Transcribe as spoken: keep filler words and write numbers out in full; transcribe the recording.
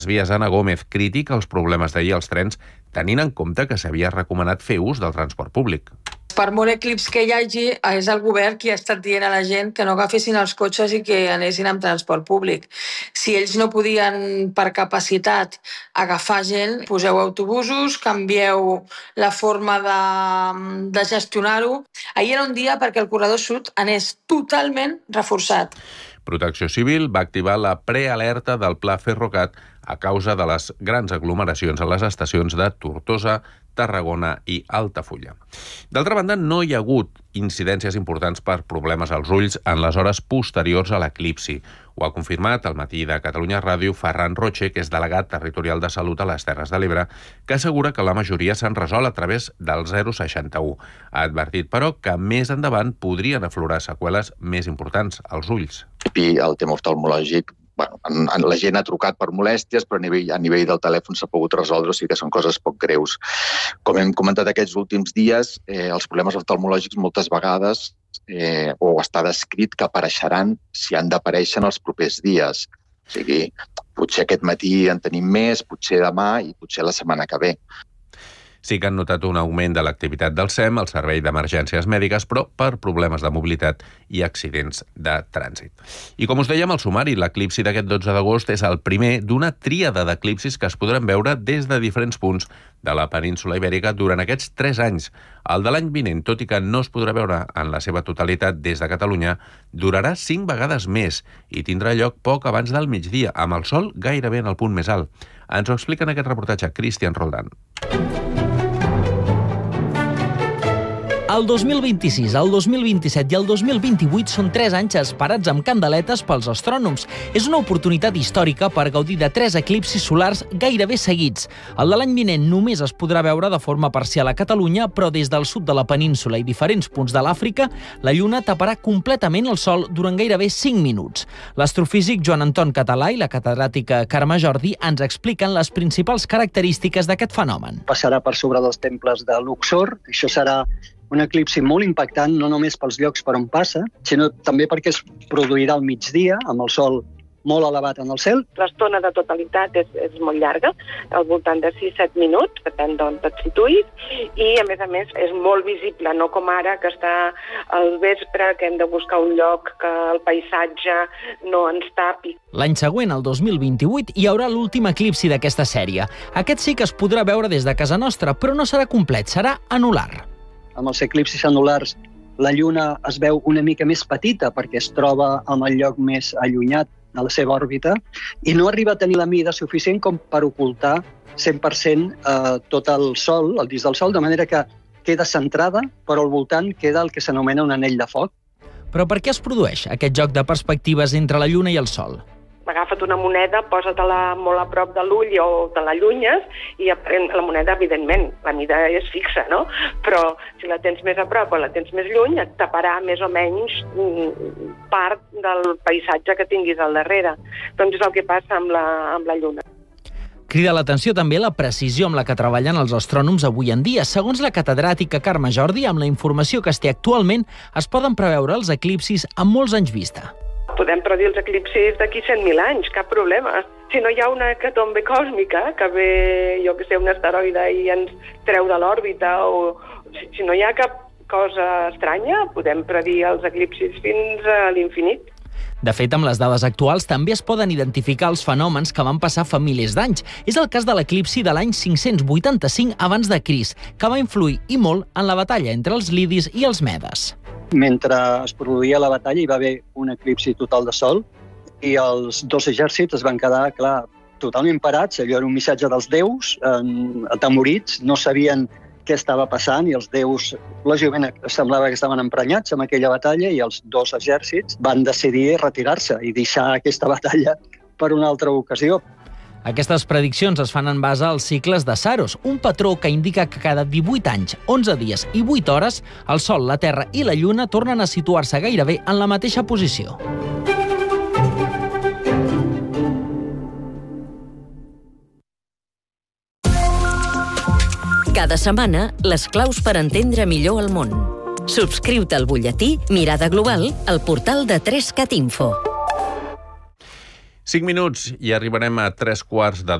vies Anna Gómez critica els problemes d'ahir als trens, tenint en compte que s'havia recomanat fer ús del transport públic. Per molt eclipsi que hi hagi, és el govern qui ha estat dient a la gent que no agafessin els cotxes i que anessin amb transport públic. Si ells no podien, per capacitat, agafar gent, poseu autobusos, canvieu la forma de, de gestionar-ho. Ahir era un dia perquè el corredor sud anés totalment reforçat. Protecció Civil va activar la prealerta del Pla Ferrocat a causa de les grans aglomeracions a les estacions de Tortosa, Tarragona i Altafulla. D'altra banda, no hi ha hagut incidències importants per problemes als ulls en les hores posteriors a l'eclipsi. Ho ha confirmat al matí de Catalunya Ràdio Ferran Roche, que és delegat territorial de Salut a les Terres de l'Ebre, que assegura que la majoria s'han resolt a través del zero coma seixanta-u. Ha advertit, però, que més endavant podrien aflorar seqüeles més importants als ulls. I el tema oftalmològic, bueno, en, en, la gent ha trucat per molèsties, però a nivell, a nivell del telèfon s'ha pogut resoldre, o sigui que són coses poc greus. Com hem comentat aquests últims dies, eh, els problemes oftalmològics moltes vegades eh, o està descrit que apareixeran si han d'aparèixer en els propers dies. O sigui, potser aquest matí en tenim més, potser demà i potser la setmana que ve. Sí que han notat un augment de l'activitat del S E M, el Servei d'Emergències Mèdiques, però per problemes de mobilitat i accidents de trànsit. I com us dèiem al sumari, l'eclipsi d'aquest dotze d'agost és el primer d'una tríada d'eclipsis que es podran veure des de diferents punts de la península Ibèrica durant aquests tres anys. El de l'any vinent, tot i que no es podrà veure en la seva totalitat des de Catalunya, durarà cinc vegades més i tindrà lloc poc abans del migdia, amb el sol gairebé en el punt més alt. Ens ho explica en aquest reportatge Cristian Roldán. El dos mil vint-i-sis, el dos mil vint-i-set i el dos mil vint-i-vuit són tres anys esperats amb candeletes pels astrònoms. És una oportunitat històrica per gaudir de tres eclipsis solars gairebé seguits. El de l'any vinent només es podrà veure de forma parcial a Catalunya, però des del sud de la península i diferents punts de l'Àfrica, la lluna taparà completament el sol durant gairebé cinc minuts. L'astrofísic Joan Anton Català i la catedràtica Carme Jordi ens expliquen les principals característiques d'aquest fenomen. Passarà per sobre dels temples de Luxor. Això serà un eclipsi molt impactant, no només pels llocs per on passa, sinó també perquè es produirà al migdia, amb el sol molt elevat en el cel. L'estona de totalitat és, és molt llarga, al voltant de sis a set minuts, depèn d'on et situïs, i a més a més és molt visible, no com ara que està al vespre, que hem de buscar un lloc que el paisatge no ens tapi. L'any següent, el dos mil vint-i-vuit, hi haurà l'últim eclipsi d'aquesta sèrie. Aquest sí que es podrà veure des de casa nostra, però no serà complet, serà anular. Amb els eclipsis anulars, la lluna es veu una mica més petita perquè es troba en el lloc més allunyat de la seva òrbita i no arriba a tenir la mida suficient com per ocultar cent per cent eh, tot el sol, el disc del sol, de manera que queda centrada, però al voltant queda el que s'anomena un anell de foc. Però per què es produeix aquest joc de perspectives entre la lluna i el sol? Agafa't una moneda, posa-te-la molt a prop de l'ull o te l'allunyes i la moneda, evidentment, la mida és fixa, no? Però si la tens més a prop o la tens més lluny, et taparà més o menys part del paisatge que tinguis al darrere. Doncs és el que passa amb la, amb la lluna. Crida l'atenció també la precisió amb la que treballen els astrònoms avui en dia. Segons la catedràtica Carme Jordi, amb la informació que es té actualment, es poden preveure els eclipsis amb molts anys vista. Podem predir els eclipsis d'aquí cent mil anys, cap problema. Si no hi ha una hecatombe còsmica, que ve, jo que sé, un asteroide i ens treu de l'òrbita, o si, si no hi ha cap cosa estranya, podem predir els eclipsis fins a l'infinit. De fet, amb les dades actuals també es poden identificar els fenòmens que van passar fa milers d'anys. És el cas de l'eclipsi de l'any cinc-cents vuitanta-cinc abans de Crist, que va influir i molt en la batalla entre els lidis i els medes. Mentre es produïa la batalla hi va haver un eclipsi total de sol i els dos exèrcits es van quedar, clar, totalment parats. Allò era un missatge dels déus, eh, atemorits, no sabien què estava passant i els déus, lògicament, semblava que estaven emprenyats amb aquella batalla i els dos exèrcits van decidir retirar-se i deixar aquesta batalla per una altra ocasió. Aquestes prediccions es fan en base als cicles de Saros, un patró que indica que cada divuit anys, onze dies i vuit hores, el Sol, la Terra i la Lluna tornen a situar-se gairebé en la mateixa posició. Cada setmana, les claus per entendre millor el món. Subscriu-te al butlletí Mirada Global al portal de tres cat info. Cinc minuts i arribarem a tres quarts de